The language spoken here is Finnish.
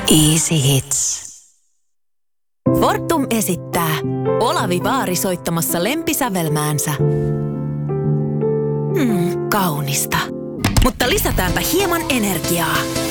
Easy Hits. Fortum esittää Olavi Vaari soittamassa lempisävelmäänsä. Kaunista. Mutta lisätäänpä hieman energiaa.